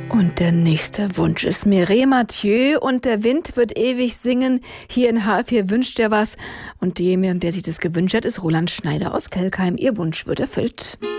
Und der nächste Wunsch ist Mireille Mathieu und der Wind wird ewig singen. Hier in H4 wünscht er was. Und jemand, der sich das gewünscht hat, ist Roland Schneider aus Kelkheim. Ihr Wunsch wird erfüllt.